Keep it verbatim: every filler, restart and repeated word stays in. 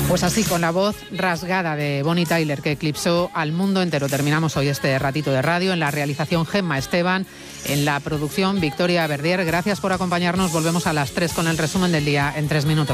Pues así, con la voz rasgada de Bonnie Tyler, que eclipsó al mundo entero. Terminamos hoy este ratito de radio. En la realización, Gemma Esteban. En la producción, Victoria Verdier. Gracias por acompañarnos. Volvemos a las tres con el resumen del día en tres minutos.